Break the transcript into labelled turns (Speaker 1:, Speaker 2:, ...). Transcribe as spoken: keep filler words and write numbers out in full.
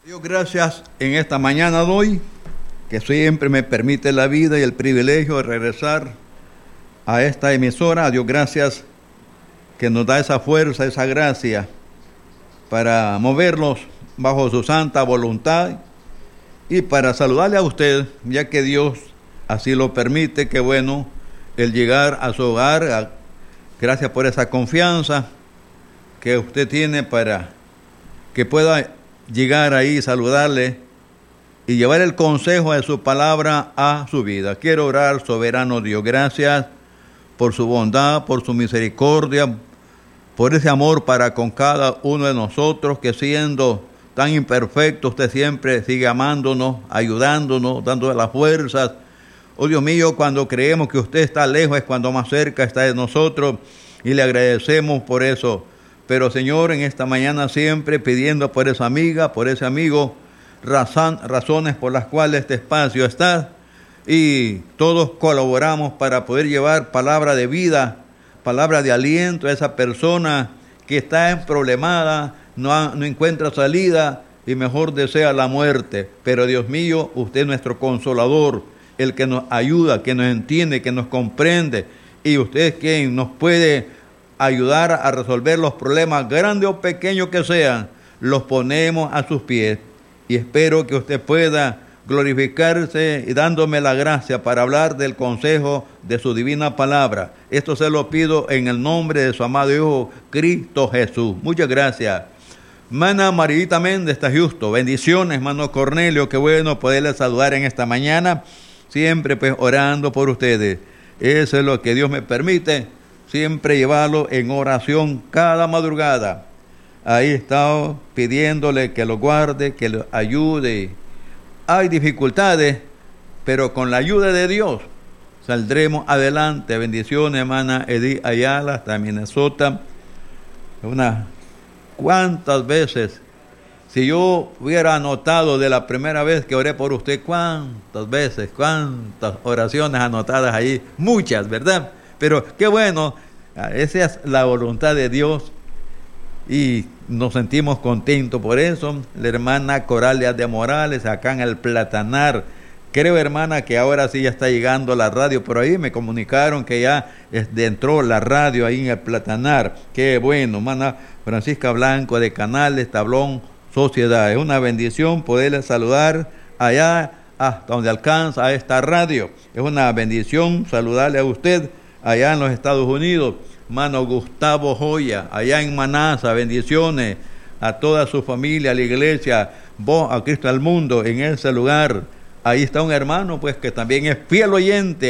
Speaker 1: Dios, gracias en esta mañana de hoy, que siempre me permite la vida y el privilegio de regresar a esta emisora. Dios, gracias que nos da esa fuerza, esa gracia para movernos bajo su santa voluntad y para saludarle a usted, ya que Dios así lo permite. Qué bueno el llegar a su hogar. Gracias por esa confianza que usted tiene para que pueda llegar ahí, saludarle y llevar el consejo de su palabra a su vida. Quiero orar, soberano Dios, gracias por su bondad, por su misericordia, por ese amor para con cada uno de nosotros, que siendo tan imperfecto, usted siempre sigue amándonos, ayudándonos, dándonos las fuerzas. Oh Dios mío, cuando creemos que usted está lejos es cuando más cerca está de nosotros, y le agradecemos por eso. Pero Señor, en esta mañana siempre pidiendo por esa amiga, por ese amigo, razón, razones por las cuales este espacio está, y todos colaboramos para poder llevar palabra de vida, palabra de aliento a esa persona que está problemada, no, ha, no encuentra salida y mejor desea la muerte. Pero Dios mío, usted es nuestro consolador, el que nos ayuda, que nos entiende, que nos comprende, y usted es quien nos puede ayudar a resolver los problemas, grandes o pequeños que sean. Los ponemos a sus pies y espero que usted pueda glorificarse y dándome la gracia para hablar del consejo de su divina palabra. Esto se lo pido en el nombre de su amado Hijo Cristo Jesús. Muchas gracias. Hermana Maridita Méndez está justo. Bendiciones, hermano Cornelio. Qué bueno poderle saludar en esta mañana. Siempre pues orando por ustedes. Eso es lo que Dios me permite. Siempre llevarlo en oración cada madrugada. Ahí he estado pidiéndole que lo guarde, que lo ayude. Hay dificultades, pero con la ayuda de Dios saldremos adelante. Bendiciones, hermana Edith Ayala, hasta Minnesota. Unas cuantas veces, si yo hubiera anotado de la primera vez que oré por usted, cuántas veces, cuántas oraciones anotadas ahí, muchas, ¿verdad? Pero qué bueno, esa es la voluntad de Dios y nos sentimos contentos por eso. La hermana Coralia de Morales, acá en el Platanar. Creo, hermana, que ahora sí ya está llegando la radio por ahí. Me comunicaron que ya entró la radio ahí en el Platanar. Qué bueno, hermana Francisca Blanco de Canales, Tablón, Sociedad. Es una bendición poderle saludar allá hasta donde alcanza a esta radio. Es una bendición saludarle a usted allá en los Estados Unidos, hermano Gustavo Joya, allá en Manasa. Bendiciones a toda su familia, a la iglesia, vos, a Cristo al mundo, en ese lugar. Ahí está un hermano, pues, que también es fiel oyente